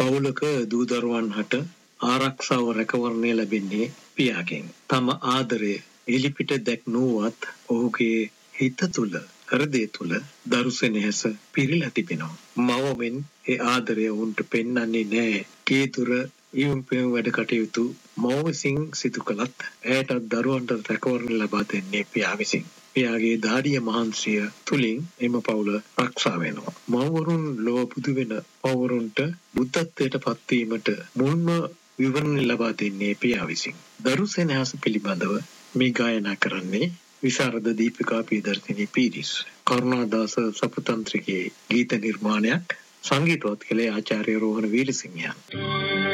පවුලක දූ දරුවන් හට ආරක්ෂාව රැකවරණය ලැබෙන්නේ පියාගෙන්. තම ආදරය එලිපිට දැක් නොවත් ඔහුගේ හිත තුළ හෘදය තුළ දරු සෙනෙහස පිරීලා තිබෙනවා. මවමෙන් ඒ ආදරය උන්ට පෙන්වන්නේ නැහැ. කීතුර ඊම්පෙම් වැඩ කටයුතු මව විසින් සිදු කළත් ඇයටත් දරුවන්ට රැකවරණ ලබා දෙන්නේ පියා විසින්. පියාගේ දාඩිය මහන්සිය තුලින් එම පවුල ආරක්ෂා වෙනවා. මවවරුන් ලොව බුදු වෙන පවුරුන්ට බුද්ධත්වයට පත්වීමට මුල්ම විවරණ ලබා දෙන්නේ පියා විසින්. දරු සෙනෙහස පිළිබඳව මේ ගායනා කරන්නේ විශාරද දීපිකා පියදර්ශිනී පීරිස්. කරුණාදාස සපතන්ත්‍රගේ ගීත නිර්මාණයක් සංගීතවත් කළේ ආචාර්ය රෝහණ වීරසිංහයන්.